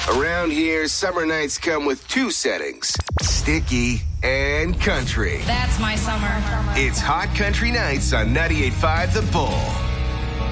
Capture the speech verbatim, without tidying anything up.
Around here, summer nights come with two settings, sticky and country. That's my summer. It's Hot Country Nights on ninety-eight point five The Bull.